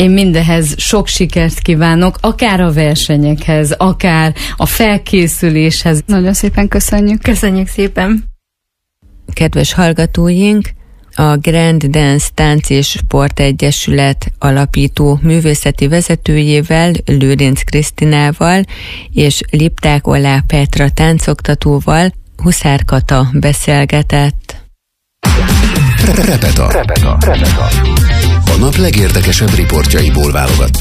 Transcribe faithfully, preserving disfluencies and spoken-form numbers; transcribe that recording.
Én mindehez sok sikert kívánok, akár a versenyekhez, akár a felkészüléshez. Nagyon szépen köszönjük. Köszönjük szépen. Kedves hallgatóink, a Grand Dance Tánc és Sport Egyesület alapító művészeti vezetőjével, Lőrinc Krisztinával és Lipták Olá Petra táncoktatóval Huszár Kata beszélgetett. Repeta. Repeta. Repeta. A nap legérdekesebb riportjaiból válogattunk.